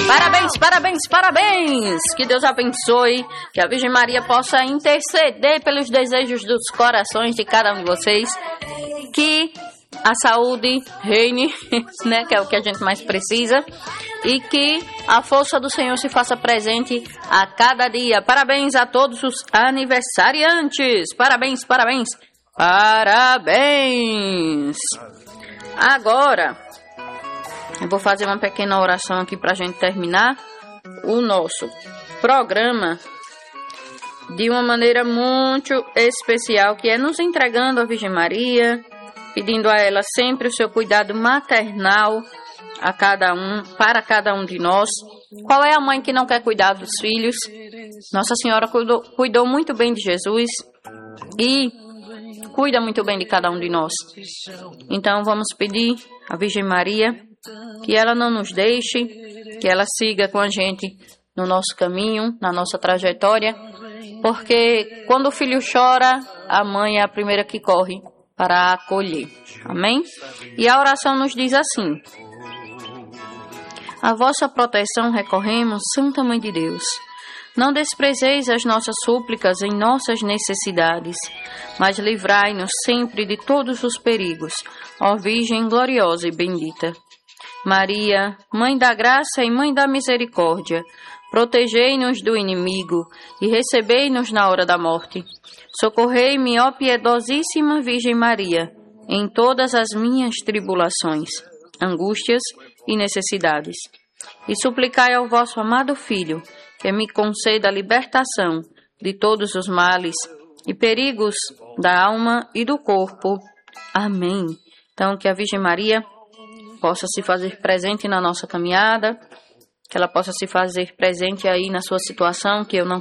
Parabéns, parabéns, parabéns! Que Deus abençoe, que a Virgem Maria possa interceder pelos desejos dos corações de cada um de vocês, que a saúde reine, né, que é o que a gente mais precisa, e que a força do Senhor se faça presente a cada dia. Parabéns a todos os aniversariantes! Parabéns, parabéns, parabéns! Agora, eu vou fazer uma pequena oração aqui para a gente terminar o nosso programa de uma maneira muito especial, que é nos entregando à Virgem Maria, pedindo a ela sempre o seu cuidado maternal a cada um, para cada um de nós. Qual é a mãe que não quer cuidar dos filhos? Nossa Senhora cuidou muito bem de Jesus e cuida muito bem de cada um de nós. Então vamos pedir à Virgem Maria que ela não nos deixe, que ela siga com a gente no nosso caminho, na nossa trajetória, porque quando o filho chora, a mãe é a primeira que corre para acolher. Amém? E a oração nos diz assim: a vossa proteção recorremos, Santa Mãe de Deus. Não desprezeis as nossas súplicas em nossas necessidades, mas livrai-nos sempre de todos os perigos, ó Virgem gloriosa e bendita. Maria, Mãe da Graça e Mãe da Misericórdia, protegei-nos do inimigo e recebei-nos na hora da morte. Socorrei-me, ó piedosíssima Virgem Maria, em todas as minhas tribulações, angústias e necessidades. E suplicai ao vosso amado Filho, que me conceda a libertação de todos os males e perigos da alma e do corpo. Amém. Então, que a Virgem Maria possa se fazer presente na nossa caminhada, que ela possa se fazer presente aí na sua situação, que eu não